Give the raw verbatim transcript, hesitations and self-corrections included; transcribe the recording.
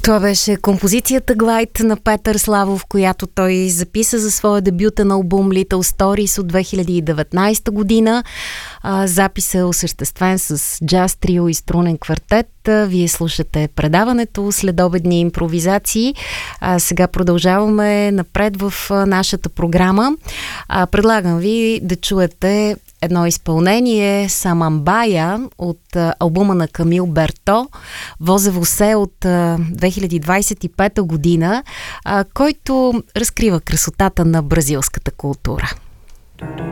Това беше композицията Глайд на Петър Славов, която той записа за своя дебютен албум Little Stories от две хиляди и деветнадесета година. Записът е осъществен с джаз трио и струнен квартет. Вие слушате предаването Следобедни импровизации. А сега продължаваме напред в нашата програма. А, предлагам ви да чуете едно изпълнение Самамбая от а, албума на Камил Берто, Возевосе от а, две хиляди двадесет и пета година, а, който разкрива красотата на бразилската култура.